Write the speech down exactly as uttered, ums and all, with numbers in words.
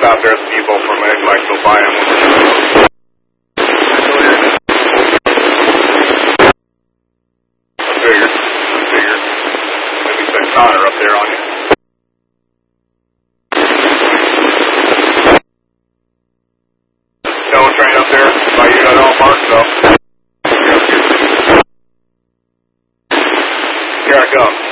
stop there at the depot for a minute. You might go by him. I figured. I figured. Maybe send Connor up there on you. Yellow train up there. By you got all marked up. Here I come.